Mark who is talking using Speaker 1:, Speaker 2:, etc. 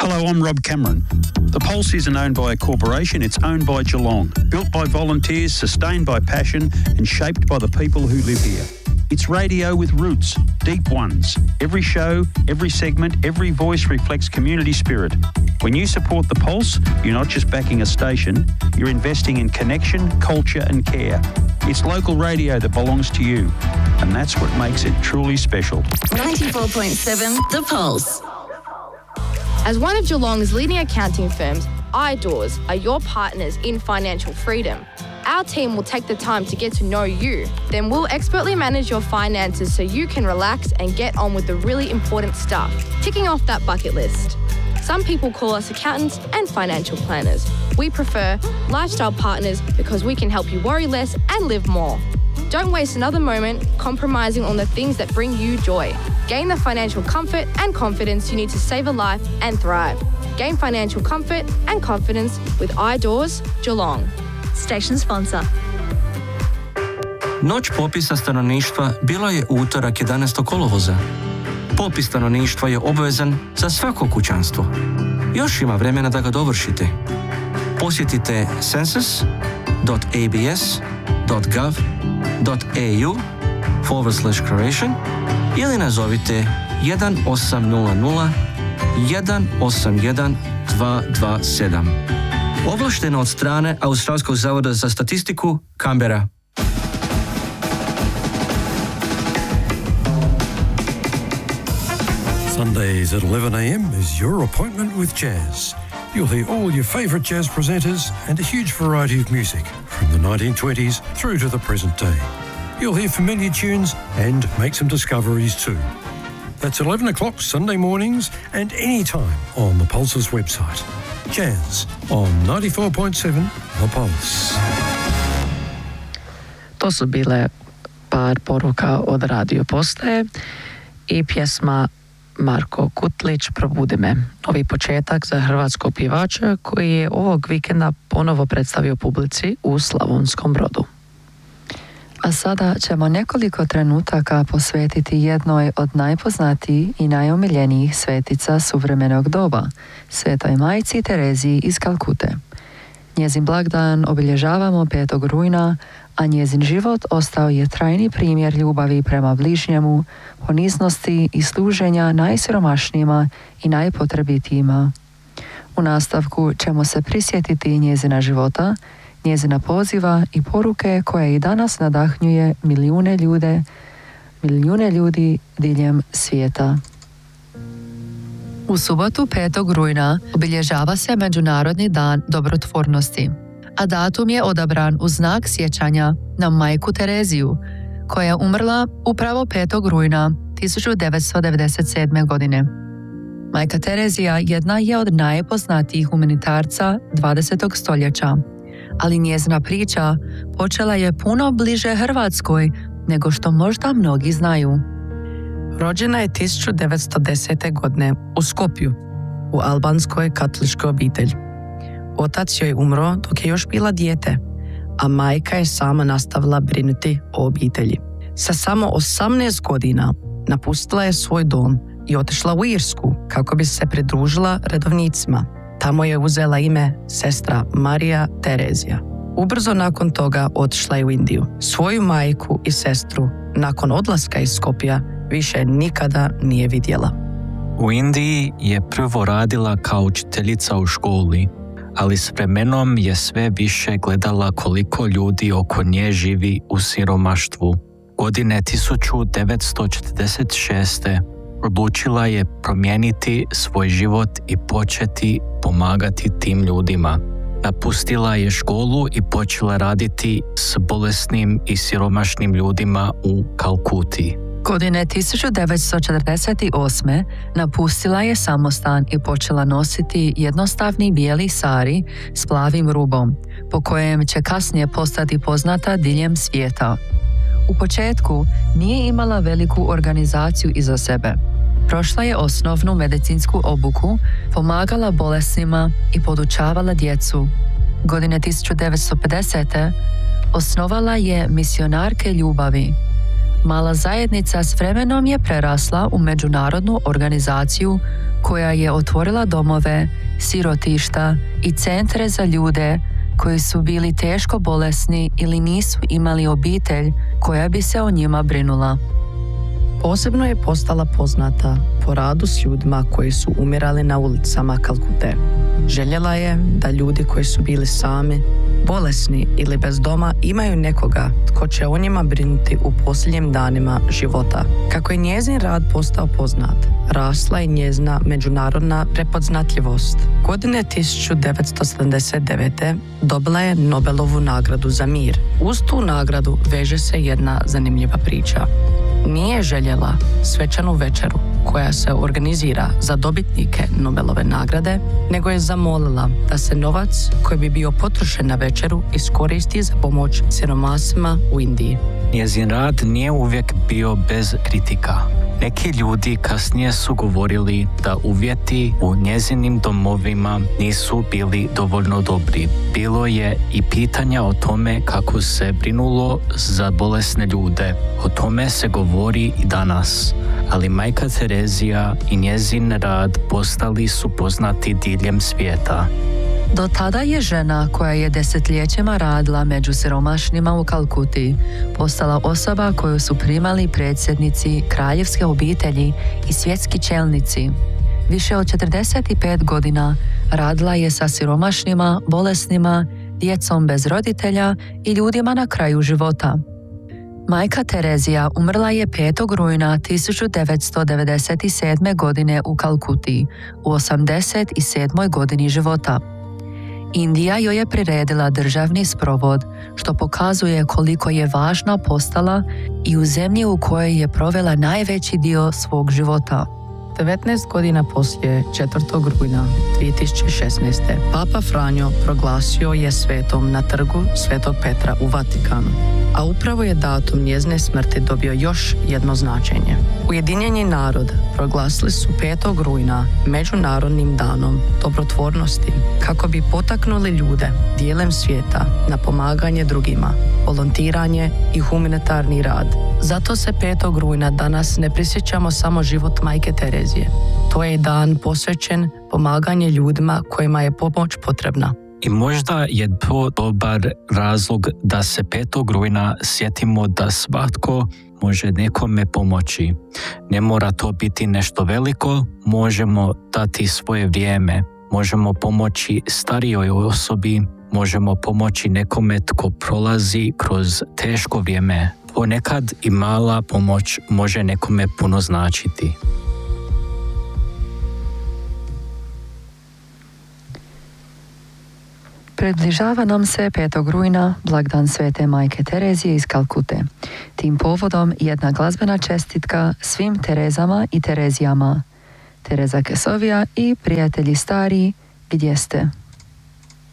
Speaker 1: Hello, I'm Rob Cameron. The Pulse isn't owned by a corporation, it's owned by Geelong. Built by volunteers, sustained by passion and shaped by the people who live here. It's radio with roots, deep ones. Every show, every segment, every voice reflects community spirit. When you support the Pulse, you're not just backing a station, you're investing in connection, culture and care. It's local radio that belongs to you, and that's what makes it truly special.
Speaker 2: 94.7 The Pulse.
Speaker 3: As one of Geelong's leading accounting firms, iDoors are your partners in financial freedom. Our team will take the time to get to know you. Then we'll expertly manage your finances so you can relax and get on with the really important stuff, ticking off that bucket list. Some people call us accountants and financial planners. We prefer lifestyle partners because we can help you worry less and live more. Don't waste another moment compromising on the things that bring you joy. Gain the financial comfort and confidence you need to save a life and thrive. Gain financial comfort and confidence with iDoors Geelong.
Speaker 2: Station sponsor.
Speaker 4: Noć popisa stanovništva bila je utorak 11. kolovoza. Popis stanovništva je obvezan za svako kućanstvo. Još ima vremena da ga dovršite. Posjetite census.abs.gov.au/Croatian ili nazovite 1800 181 227. Ovlašteno od strane Australskog zavoda za statistiku, Canberra.
Speaker 5: Sundays at 11 a.m. is your appointment with jazz. You'll hear all your favourite jazz presenters and a huge variety of music from the 1920s through to the present day. You'll hear familiar tunes and make some discoveries too. That's 11 o'clock Sunday mornings and any time on the Pulse's website. Jazz on 94.7 The Pulse.
Speaker 6: To su bile par poruka od radio postaje i pjesma Marko Kutlić Probudi me. Novi početak za hrvatskog pjevača koji je ovog vikenda ponovo predstavio publici u Slavonskom Brodu.
Speaker 7: A sada ćemo nekoliko trenutaka posvetiti jednoj od najpoznatijih i najomiljenijih svetica suvremenog doba, Svetoj majci Tereziji iz Kalkute. Njezin blagdan obilježavamo 5. rujna, a njezin život ostao je trajni primjer ljubavi prema bližnjemu, poniznosti i služenja najsiromašnijima i najpotrebitijima. U nastavku ćemo se prisjetiti njezina života, njezina poziva i poruke koje i danas nadahnjuje milijune ljudi diljem svijeta. U subotu 5. rujna obilježava se Međunarodni dan dobrotvornosti, a datum je odabran u znak sjećanja na majku Tereziju, koja je umrla upravo 5. rujna 1997. godine. Majka Terezija jedna je od najpoznatijih humanitarca 20. stoljeća, ali njezina priča počela je puno bliže Hrvatskoj nego što možda mnogi znaju.
Speaker 6: Rođena je 1910. godine u Skopju, u albanskoj katoličkoj obitelji. Otac joj je umro dok je još bila dijete, a majka je sama nastavila brinuti o obitelji. Sa samo 18 godina napustila je svoj dom i otišla u Irsku kako bi se pridružila redovnicima. Tamo je uzela ime sestra Marija Terezija. Ubrzo nakon toga otišla je u Indiju. Svoju majku i sestru nakon odlaska iz Skopja više nikada nije vidjela.
Speaker 8: U Indiji je prvo radila kao učiteljica u školi, ali s vremenom je sve više gledala koliko ljudi oko nje živi u siromaštvu. Godine 1946. odlučila je promijeniti svoj život i početi pomagati tim ljudima. Napustila je školu i počela raditi s bolesnim i siromašnim ljudima u Kalkuti.
Speaker 7: Godine 1948. napustila je samostan i počela nositi jednostavni bijeli sari s plavim rubom, po kojem će kasnije postati poznata diljem svijeta. U početku nije imala veliku organizaciju iza sebe. Prošla je osnovnu medicinsku obuku, pomagala bolesnima i podučavala djecu. Godine 1950. osnovala je Misionarke ljubavi, Mala zajednica s vremenom je prerasla u međunarodnu organizaciju koja je otvorila domove, sirotišta i centre za ljude koji su bili teško bolesni ili nisu imali obitelj koja bi se o njima brinula.
Speaker 6: Posebno je postala poznata po radu s ljudima koji su umirali na ulicama Kalkute. Željela je da ljudi koji su bili sami, bolesni ili bez doma imaju nekoga tko će o njima brinuti u posljednjim danima života. Kako je njezin rad postao poznat, rasla je njezina međunarodna prepoznatljivost. Godine 1979. dobila je Nobelovu nagradu za mir. Uz tu nagradu veže se jedna zanimljiva priča. Nije željela svečanu večeru koja se organizira za dobitnike Nobelove nagrade, nego je zamolila da se novac koji bi bio potrošen na večeru iskoristi za pomoć siromasima u Indiji.
Speaker 8: Njezin rad nije uvijek bio bez kritika. Neki ljudi kasnije su govorili da uvjeti u njezinim domovima nisu bili dovoljno dobri. Bilo je i pitanja o tome kako se brinulo za bolesne ljude. O tome se govori i danas. Ali majka Terezija i njezin rad postali su poznati diljem svijeta.
Speaker 7: Do tada je žena koja je desetljećima radila među siromašnima u Kalkuti postala osoba koju su primali predsjednici kraljevske obitelji i svjetski čelnici. Više od 45 godina radila je sa siromašnima, bolesnima, djecom bez roditelja i ljudima na kraju života. Majka Terezija umrla je 5. rujna 1997. godine u Kalkuti, u 87. godini života. Indija joj je priredila državni sprovod, što pokazuje koliko je važna postala i u zemlji u kojoj je provela najveći dio svog života.
Speaker 6: 19 godina poslije 4. rujna 2016. Papa Franjo proglasio je svetom na trgu Svetog Petra u Vatikanu, a upravo je datum njezine smrti dobio još jedno značenje. Ujedinjeni narod proglasili su 5. rujna Međunarodnim danom dobrotvornosti kako bi potaknuli ljude diljem svijeta na pomaganje drugima, volontiranje i humanitarni rad. Zato se 5. rujna danas ne prisjećamo samo život majke Terezije. To je dan posvećen pomaganje ljudima kojima je pomoć potrebna.
Speaker 8: I možda je to dobar razlog da se 5. rujna sjetimo da svatko može nekome pomoći. Ne mora to biti nešto veliko, možemo dati svoje vrijeme, možemo pomoći starijoj osobi, možemo pomoći nekome tko prolazi kroz teško vrijeme. Ponekad i mala pomoć može nekome puno značiti.
Speaker 7: Približava nam se 5. rujna, blagdan Svete majke Terezije iz Kalkute. Tim povodom jedna glazbena čestitka svim Terezama i Terezijama. Tereza Kesovija i prijatelji stari, gdje ste?